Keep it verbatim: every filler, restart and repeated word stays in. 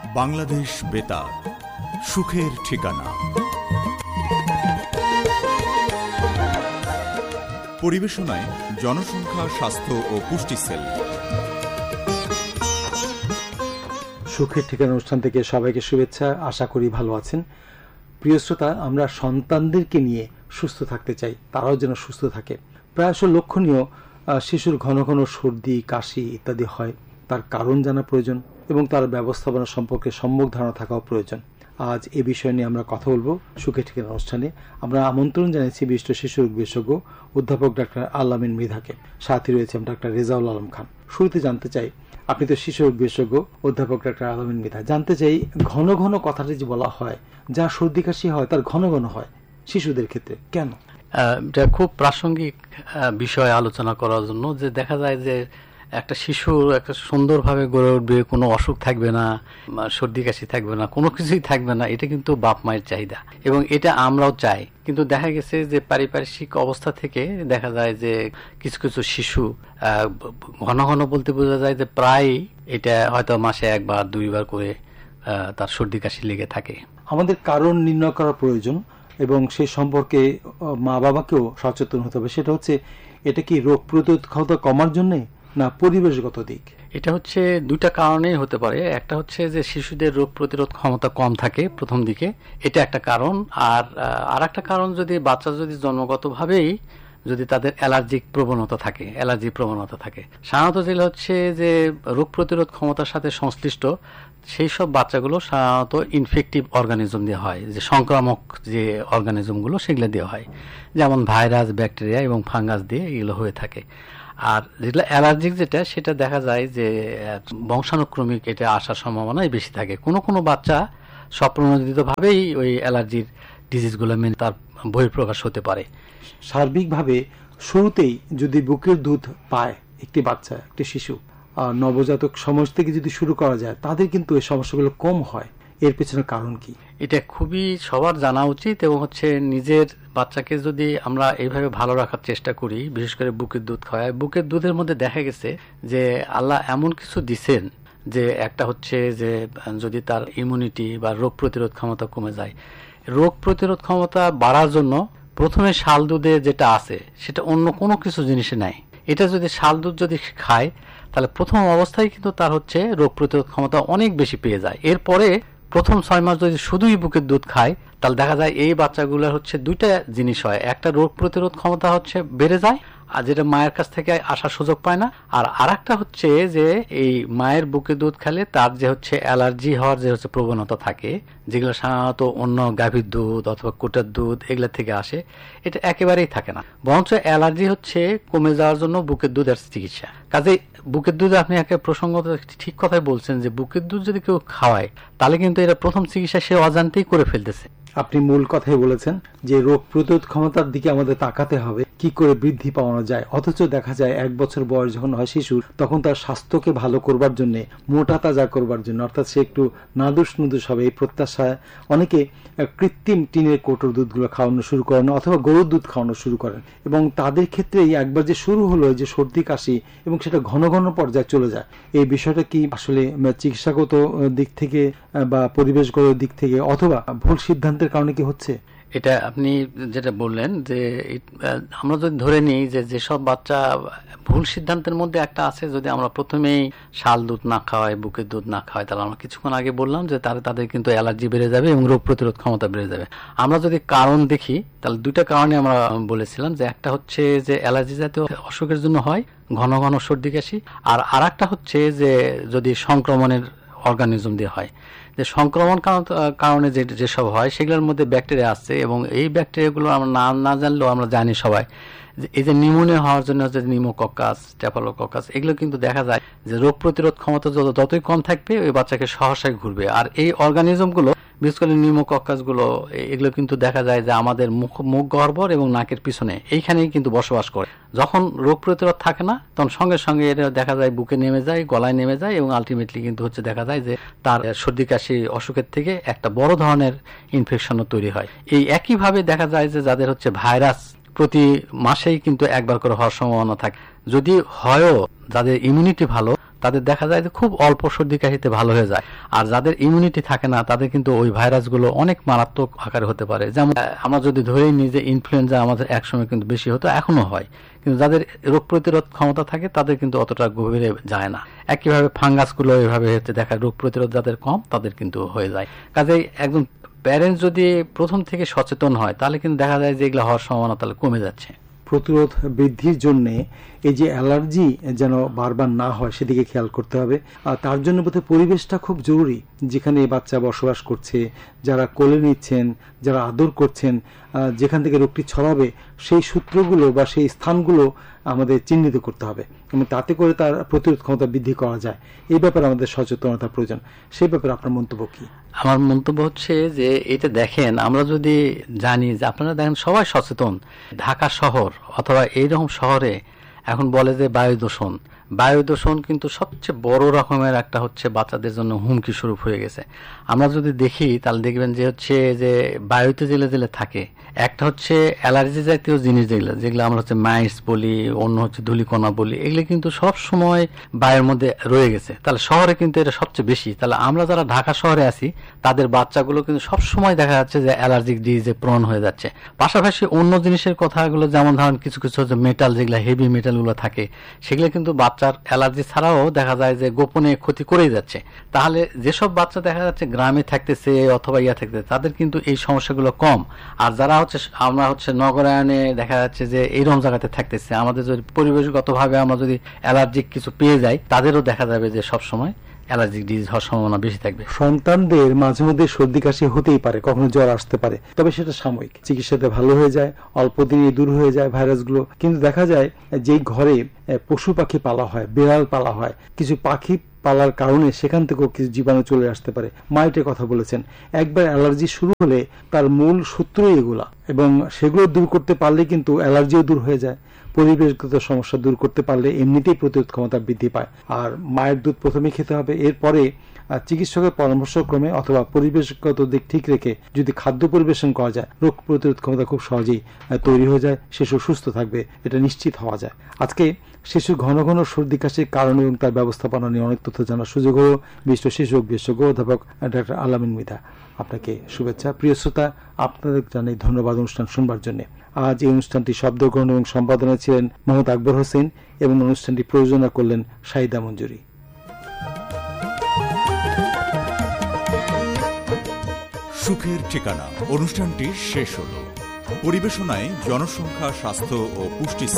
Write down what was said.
বাংলাদেশ বেতার, সুখের ঠিকানা। পরিবেশনায় জনসংখ্যা, স্বাস্থ্য ও পুষ্টি সেল। সুখের ঠিকানা অনুষ্ঠান থেকে সবাইকে শুভেচ্ছা। আশা করি ভালো আছেন। প্রিয় শ্রোতা, আমরা সন্তানদেরকে নিয়ে সুস্থ থাকতে চাই, তারাও যেন সুস্থ থাকে। প্রায়শ লক্ষণীয় শিশুর ঘন ঘন সর্দি, কাশি ইত্যাদি হয়। তার কারণ জানা প্রয়োজন এবং তার ব্যবস্থাপনা সম্পর্কে সম্যক ধারণা থাকাও প্রয়োজন। আজ এ বিষয় নিয়ে আমরা কথা বলবো সুখের ঠিকানা অনুষ্ঠানে। আমরা আমন্ত্রণ জানিয়েছি বিশিষ্ট শিশু রোগ বিশেষজ্ঞ অধ্যাপক ডাক্তার আল-আমিন মৃধাকে। সাথে রয়েছেন ডাক্তার রেজাউল আলম খান। শুরুতে জানতে চাই, আপনি তো শিশু রোগ বিশেষজ্ঞ অধ্যাপক ডাক্তার আল-আমিন মৃধা, জানতে চাই ঘন ঘন কথাটা যে বলা হয়, যা সর্দি কাশি হয় তার ঘন ঘন হয় শিশুদের ক্ষেত্রে, কেন? এটা খুব প্রাসঙ্গিক বিষয় আলোচনা করার জন্য। যে দেখা যায় যে একটা শিশু একটা সুন্দরভাবে গড়ে উঠবে, কোনো অসুখ থাকবে না, সর্দি কাশি থাকবে না, কোনো কিছুই থাকবে না। এটা কিন্তু বাপ মায়ের চাহিদা এবং এটা আমরাও চাই। কিন্তু দেখা গেছে যে পারিপার্শ্বিক অবস্থা থেকে দেখা যায় যে কিছু কিছু শিশু ঘন ঘন বলতে বোঝা যায় যে প্রায় এটা হয়তো মাসে একবার দুইবার করে তার সর্দি কাশি লেগে থাকে। আমাদের কারণ নির্ণয় করা প্রয়োজন এবং সে সম্পর্কে মা বাবাকেও সচেতন হতে হবে। সেটা হচ্ছে, এটা কি রোগ প্রতিরোধ ক্ষমতা কমার জন্য না পরিবেশগত দিক? এটা হচ্ছে দুইটা কারণেই হতে পারে। একটা হচ্ছে যে শিশুদের রোগ প্রতিরোধ ক্ষমতা কম থাকে প্রথম দিকে, এটা একটা কারণ। আর আর একটা কারণ, যদি বাচ্চা যদি জন্মগতভাবেই যদি তাদের অ্যালার্জিক প্রবণতা থাকে, অ্যালার্জি প্রবণতা থাকে, সাধারণত যেগুলো হচ্ছে যে রোগ প্রতিরোধ ক্ষমতার সাথে সংশ্লিষ্ট সেই সব বাচ্চাগুলো সাধারণত ইনফেক্টিভ অর্গানিজম দেওয়া হয়, যে সংক্রামক যে অর্গানিজমগুলো সেগুলো দেওয়া হয়, যেমন ভাইরাস, ব্যাকটেরিয়া এবং ফাঙ্গাস দিয়ে এগুলো হয়ে থাকে। আর যেগুলো অ্যালার্জিক যেটা, সেটা দেখা যায় যে বংশানুক্রমিক এটা আসার সম্ভাবনাই বেশি থাকে। কোনো কোনো বাচ্চা স্বপ্রণোদিতভাবেই ওই অ্যালার্জির ডিজিজগুলো মেনে তার বহিঃপ্রকাশ হতে পারে। সার্বিকভাবে শুরুতেই যদি বুকের দুধ পায় একটি বাচ্চা, একটি শিশু, নবজাতক সমাজ থেকে যদি শুরু করা যায়, তাদের কিন্তু এই সমস্যাগুলো কম হয়। এর পেছনে কারণ কি? এটা খুবই সবার জানা উচিত এবং হচ্ছে নিজের বাচ্চাকে যদি আমরা এইভাবে ভালো রাখার চেষ্টা করি, বিশেষ করে বুকের দুধ খাওয়ায়, বুকের দুধের মধ্যে দেখা গেছে যে আল্লাহ এমন কিছু দিছেন যে একটা হচ্ছে যে যদি তার ইমিউনিটি বা রোগ প্রতিরোধ ক্ষমতা কমে যায়, রোগ প্রতিরোধ ক্ষমতা বাড়ার জন্য প্রথমে শাল দুধে যেটা আছে সেটা অন্য কোনো কিছু জিনিসে নাই। এটা যদি শাল দুধ যদি খায়, তাহলে প্রথম অবস্থায় কিন্তু তার হচ্ছে রোগ প্রতিরোধ ক্ষমতা অনেক বেশি পেয়ে যায়। এরপরে প্রথম ছয় মাস যদি শুধুই বুকের দুধ খায়, তাহলে দেখা যায় এই বাচ্চাগুলোর হচ্ছে দুইটা জিনিস হয়। একটা, রোগ প্রতিরোধ ক্ষমতা হচ্ছে বেড়ে যায়, আর যেটা মায়ের কাছ থেকে আসার সুযোগ পায় না। আর আরেকটা হচ্ছে যে এই মায়ের বুকের দুধ খেলে তার যে হচ্ছে অ্যালার্জি হওয়ার যে হচ্ছে প্রবণতা থাকে, যেগুলো সাধারণত অন্য গাভীর দুধ অথবা কোটার দুধ এগুলো থেকে আসে, এটা একেবারেই থাকে না। বরঞ্চ অ্যালার্জি হচ্ছে কমে যাওয়ার জন্য বুকের দুধের চিকিৎসা। কাজে বুকের দুধ, আপনি একে প্রসঙ্গত ঠিক কথাই বলছেন যে বুকের দুধ যদি কেউ খাওয়ায়, তাহলে কিন্তু এটা প্রথম চিকিৎসা সে অজান্তেই করে ফেলতেছে। আপনি মূল কথাই বলেছেন যে রোগ প্রতিরোধ ক্ষমতার দিকে আমাদের তাকাতে হবে, কি করে বৃদ্ধি পাওয়ানো যায়। অথচ দেখা যায় এক বছর বয়স যখন হয় শিশুর, তখন তার স্বাস্থ্যকে ভালো করবার জন্য, মোটা তাজা করবার জন্য, অর্থাৎ সে একটু নাদুস নুদুস হবে এই প্রত্যাশায় অনেকে কৃত্রিম টিনের কৌটোর দুধগুলো খাওয়ানো শুরু করেন অথবা গরুর দুধ খাওয়ানো শুরু করেন। এবং তাদের ক্ষেত্রে একবার যে শুরু হলো যে সর্দি কাশি এবং সেটা ঘন ঘন পর্যায়ে চলে যায়, এই বিষয়টা কি আসলে চিকিৎসাগত দিক থেকে বা পরিবেশগত দিক থেকে অথবা ভুল সিদ্ধান্তের কারণে কি হচ্ছে? এটা আপনি যেটা বললেন যে আমরা যদি ধরে নিই যে যেসব বাচ্চা ভুল সিদ্ধান্তের মধ্যে একটা আছে, যদি আমরা প্রথমেই শাল দুধ না খাওয়াই, বুকের দুধ না খাওয়াই, তাহলে আমরা কিছুক্ষণ আগে বললাম যে তারা তাদের কিন্তু অ্যালার্জি বেড়ে যাবে এবং রোগ প্রতিরোধ ক্ষমতা বেড়ে যাবে। আমরা যদি কারণ দেখি, তাহলে দুইটা কারণে আমরা বলেছিলাম যে একটা হচ্ছে যে অ্যালার্জি জাতীয় অসুখের জন্য হয় ঘন ঘন সর্দি কাশি, আর আর একটা হচ্ছে যে যদি সংক্রমণের অর্গানিজম দিয়ে হয়। যে সংক্রমণ কারণে যে যেসব হয় সেগুলোর মধ্যে ব্যাকটেরিয়া আছে এবং এই ব্যাকটেরিয়াগুলো আমরা না না জানলেও আমরা জানি সবাই, এই যে নিউমোনিয়া হওয়ার জন্য যে নিউমোকক্কাস, স্টেফিলোকক্কাস, এগুলো কিন্তু দেখা যায় যে রোগ প্রতিরোধ ক্ষমতা যত যতই কম থাকবে ওই বাচ্চাকে সহসায় ঘুরবে। আর এই অর্গানিজমগুলো, বিশেষ করে নিউমোকক্কাসগুলো, এগুলো কিন্তু দেখা যায় যে আমাদের মুখ মুখ গহ্বর এবং নাকের পিছনে এইখানেই কিন্তু বসবাস করে। যখন রোগ প্রতিরোধ থাকে না, তখন সঙ্গে সঙ্গে এটা দেখা যায় বুকে নেমে যায়, গলায় নেমে যায় এবং আলটিমেটলি কিন্তু হচ্ছে দেখা যায় যে তার সর্দি কাশি অসুখের থেকে একটা বড় ধরনের ইনফেকশনও তৈরি হয়। এই একইভাবে দেখা যায় যে যাদের হচ্ছে ভাইরাস প্রতি মাসেই কিন্তু একবার করে হওয়ার সম্ভাবনা থাকে। যদি হয়ও যাদের ইমিউনিটি ভালো, তাদের দেখা যায় যে খুব অল্প সর্দি কাশিতে ভালো হয়ে যায়। আর যাদের ইমিউনিটি থাকে না তাদের কিন্তু ওই ভাইরাসগুলো অনেক মারাত্মক আকারে হতে পারে। যেমন আমরা যদি ধরেই নিই যে ইনফ্লুয়েঞ্জা আমাদের একসময় কিন্তু বেশি হতো, এখনো হয়, কিন্তু যাদের রোগ প্রতিরোধ ক্ষমতা থাকে তাদের কিন্তু অতটা গভীরে যায় না। একইভাবে ফাঙ্গাসগুলো এভাবে হচ্ছে দেখা, রোগ প্রতিরোধ যাদের কম তাদের কিন্তু হয়ে যায়। কাজেই একজন প্যারেন্টস যদি প্রথম থেকে সচেতন হয় তাহলে কিন্তু দেখা যায় যে এগুলো হওয়ার সম্ভাবনা তাহলে কমে যাচ্ছে। প্রতিরোধ বৃদ্ধির জন্য এই যে অ্যালার্জি যেন বারবার না হয় সেদিকে খেয়াল করতে হবে। আর তার জন্য বোধহয় পরিবেশটা খুব জরুরি, যেখানে বাচ্চা বসবাস করছে, যারা কোলে নিচ্ছেন, যারা আদর করছেন, যেখান থেকে রোগটি ছড়াবে সেই সূত্রগুলো বা সেই স্থানগুলো আমাদের চিহ্নিত করতে হবে এবং তাতে করে তার প্রতিরোধ ক্ষমতা বৃদ্ধি করা যায়। এই ব্যাপারে আমাদের সচেতনতা প্রয়োজন। সেই ব্যাপারে আপনার মন্তব্য কি? আমার মন্তব্য হচ্ছে যে এটা দেখেন, আমরা যদি জানি যে আপনারা দেখেন সবাই সচেতন, ঢাকা শহর অথবা এইরকম শহরে এখন বলে যে বায়ু দূষণ, বায়ু দূষণ কিন্তু সবচেয়ে বড় রকমের একটা হচ্ছে বাচ্চাদের জন্য হুমকি স্বরূপ হয়ে গেছে। আমরা যদি দেখি তাহলে দেখবেন যে হচ্ছে যে বায়ুতে জেলে জেলে থাকে, একটা হচ্ছে অ্যালার্জি জাতীয় জিনিস যেগুলো যেগুলো আমরা হচ্ছে মাইস বলি, অন্য হচ্ছে ধূলিকণা বলি, এগুলো কিন্তু সব সময় বায়ুর মধ্যে রয়ে গেছে। তাহলে শহরে কিন্তু এটা সবচেয়ে বেশি। তাহলে আমরা যারা ঢাকা শহরে আছি তাদের বাচ্চাগুলো কিন্তু সব সময় দেখা যাচ্ছে যে অ্যালার্জিক ডিজিজে প্রণ হয়ে যাচ্ছে। পাশাপাশি অন্য জিনিসের কথাগুলো যেমন ধরেন কিছু কিছু হচ্ছে মেটাল, যেগুলো হেভি মেটালগুলো থাকে সেগুলো কিন্তু বাচ্চার অ্যালার্জি ছাড়াও দেখা যায় যে গোপনে ক্ষতি করেই যাচ্ছে। তাহলে যেসব বাচ্চা দেখা যাচ্ছে গ্রামে থাকতেছে অথবা ইয়া থাকতেছে তাদের কিন্তু এই সমস্যাগুলো কম। আর যারা হচ্ছে আমরা হচ্ছে নগরায়নে দেখা যাচ্ছে যে এইরকম জায়গাতে থাকতেছে, আমাদের যদি পরিবেশগতভাবে আমরা যদি অ্যালার্জিক কিছু পেয়ে যাই তাদেরও দেখা যাবে যে সবসময় অ্যালার্জিক ডিজিজ হওয়ার সম্ভাবনা বেশি থাকবে। সন্তানদের মাঝে মধ্যে সর্দি কাশি হতেই পারে, কখনো জ্বর আসতে পারে, তবে সেটা সাময়িক, চিকিৎসাতে ভালো হয়ে যায়, অল্প দিনে দূর হয়ে যায় ভাইরাসগুলো। কিন্তু দেখা যায় যেই ঘরে পশু পাখি পালা হয়, বিড়াল পালা হয়, কিছু পাখি পালার কারণে সেখান থেকেও কিছু জীবাণু চলে আসতে পারে। মাইটের কথা বলেছেন, একবার অ্যালার্জি শুরু হলে তার মূল সূত্রই এগুলা, এবং সেগুলো দূর করতে পারলে কিন্তু অ্যালার্জিও দূর হয়ে যায়। পরিবেশগত সমস্যা দূর করতে পারলে এমনিতেই প্রতিরোধ ক্ষমতা বৃদ্ধি পায়। আর মায়ের দুধ প্রথমে খেতে হবে, এরপরে চিকিৎসকের পরামর্শক্রমে অথবা পরিবেশগত দিক ঠিক রেখে যদি খাদ্য পরিবেশন করা যায় রোগ প্রতিরোধ ক্ষমতা খুব সহজেই তৈরি হয়ে যায়, শিশু সুস্থ থাকবে, এটা নিশ্চিত হওয়া যায়। আজকে শিশুর ঘন ঘন সর্দি কাশির কারণ এবং তার ব্যবস্থাপনা নিয়ে অনেক তথ্য জানার সুযোগ হলো। বিশিষ্ট শিশু বিশেষজ্ঞ অধ্যাপক ডাক্তার আল-আমিন মৃধা, আপনাকে শুভেচ্ছা। প্রিয় শ্রোতা, আপনাদের জানাই ধন্যবাদ অনুষ্ঠান শুনবার জন্য। আজ এই অনুষ্ঠানটি শব্দগ্রহণ এবং সম্পাদনায় ছিলেন মোহাম্মদ আকবর হোসেন এবং অনুষ্ঠানটি প্রযোজনা করলেন শাহিদা মঞ্জুরি। সুখের ঠিকানা অনুষ্ঠানটি শেষ হলো। পরিবেশনায় জনসংখ্যা, স্বাস্থ্য ও পুষ্টি